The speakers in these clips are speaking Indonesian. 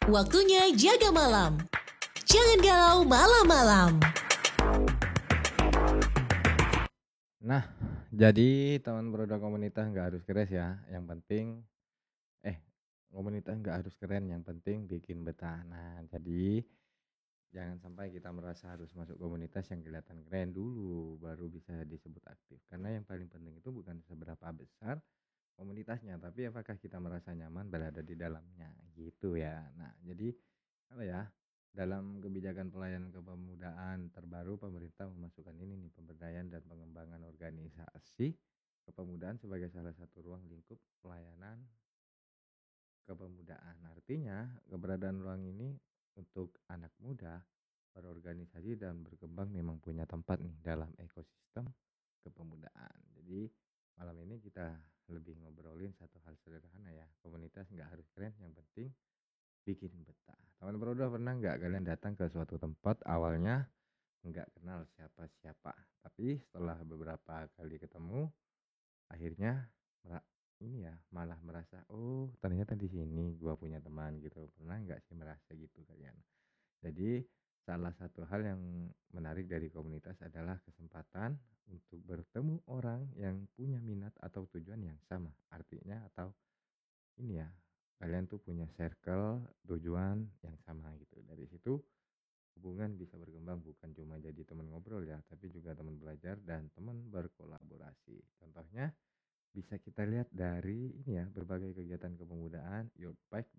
Waktunya jaga malam. Jangan galau malam-malam. Nah, jadi teman produk komunitas nggak harus keren ya. Yang penting, eh, komunitas nggak harus keren. Yang penting bikin betah. Nah, jadi jangan sampai kita merasa harus masuk komunitas yang kelihatan keren dulu, baru bisa disebut aktif. Karena yang paling penting itu bukan seberapa besar komunitasnya, tapi apakah kita merasa nyaman berada di dalamnya, gitu ya. Nah, jadi apa ya? Dalam kebijakan pelayanan kepemudaan terbaru, pemerintah memasukkan ini nih, pemberdayaan dan pengembangan organisasi kepemudaan sebagai salah satu ruang lingkup pelayanan kepemudaan. Artinya, keberadaan ruang ini untuk anak muda berorganisasi dan berkembang memang punya tempat nih dalam ekosistem kepemudaan. Jadi malam ini kita lebih ngobrolin satu hal sederhana ya. Komunitas nggak harus keren, yang penting bikin betah. Teman Prodo, pernah nggak kalian datang ke suatu tempat awalnya nggak kenal siapa-siapa, tapi setelah beberapa kali ketemu akhirnya ini ya malah merasa, oh ternyata di sini gua punya teman gitu. Pernah nggak sih merasa gitu kalian? Jadi salah satu hal yang menarik dari komunitas adalah kesempatan untuk bertemu orang yang punya minat atau tujuan yang sama. Artinya atau ini ya, kalian tuh punya circle tujuan yang sama gitu. Dari situ hubungan bisa berkembang, bukan cuma jadi teman ngobrol ya, tapi juga teman belajar dan teman berkolaborasi. Contohnya bisa kita lihat dari ini ya, berbagai kegiatan kepemudaan Youth Pact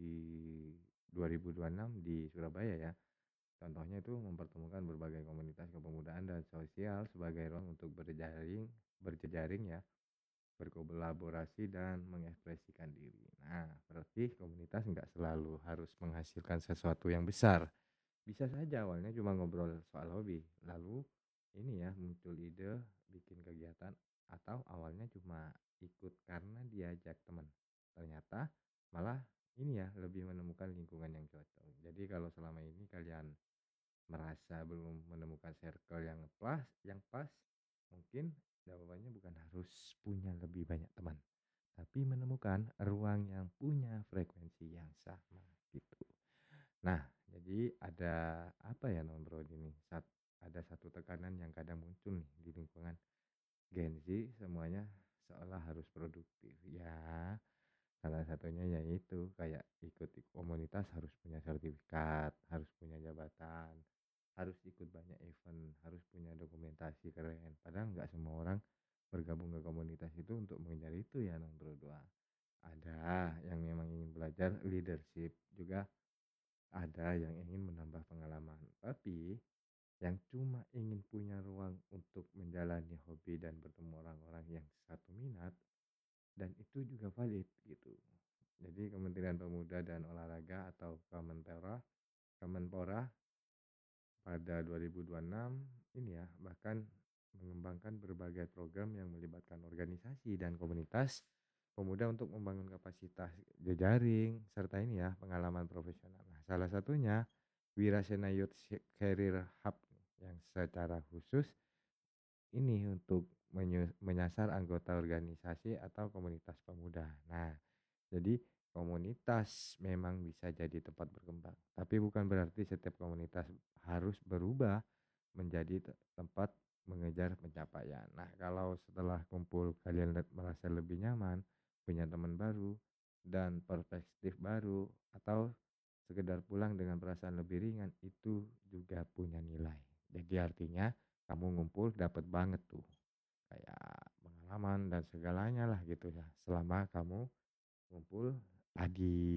2026 di Surabaya ya. Contohnya itu mempertemukan berbagai komunitas kepemudaan dan sosial sebagai ruang untuk berjejaring ya, berkolaborasi dan mengekspresikan diri. Nah, berarti komunitas nggak selalu harus menghasilkan sesuatu yang besar. Bisa saja awalnya cuma ngobrol soal hobi, lalu ini ya muncul ide bikin kegiatan, atau awalnya cuma ikut karena diajak teman. Ternyata malah ini ya lebih menemukan lingkungan yang cocok. Jadi kalau selama ini kalian merasa belum menemukan circle yang pas, mungkin jawabannya bukan harus punya lebih banyak teman, tapi menemukan ruang yang punya frekuensi yang sama gitu. Nah, jadi ada apa ya non bro ini? Ada satu tekanan yang kadang muncul nih di lingkungan Gen Z, semuanya seolah harus produktif. Ya, salah satunya yaitu kayak ikut komunitas harus punya sertifikat, harus punya jabatan, harus ikut banyak event, harus punya dokumentasi keren. Padahal nggak semua orang bergabung ke komunitas itu untuk mengejar itu ya non bro doa. Ada yang memang ingin belajar leadership, juga ada yang ingin menambah pengalaman, tapi yang cuma ingin punya ruang untuk menjalani hobi dan bertemu orang-orang yang satu minat, dan itu juga valid gitu. Jadi Kementerian Pemuda dan Olahraga atau Kemenpora pada 2026 ini ya bahkan mengembangkan berbagai program yang melibatkan organisasi dan komunitas pemuda untuk membangun kapasitas jejaring serta ini ya pengalaman profesional. Nah, salah satunya Wirasena Youth Career Hub yang secara khusus ini untuk menyasar anggota organisasi atau komunitas pemuda. Nah, jadi komunitas memang bisa jadi tempat berkembang, tapi bukan berarti setiap komunitas harus berubah menjadi tempat mengejar pencapaian. Nah, kalau setelah kumpul kalian merasa lebih nyaman, punya teman baru dan perspektif baru, atau sekedar pulang dengan perasaan lebih ringan, itu juga punya nilai. Jadi artinya kamu ngumpul dapat banget tuh kayak pengalaman dan segalanya lah gitu ya, selama kamu ngumpul di